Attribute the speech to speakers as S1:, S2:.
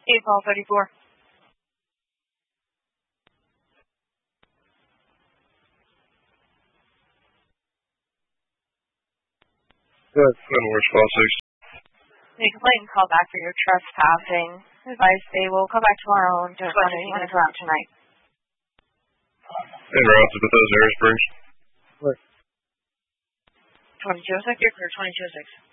S1: Paul 34.
S2: Good. Where's File 6?
S1: Make a complaint and call back for your trespassing. Advice they will come back tomorrow and don't want anyone to go out tonight.
S2: And routes to Bethesda, Harrisburg.
S1: What? 2206? You're clear, 2206.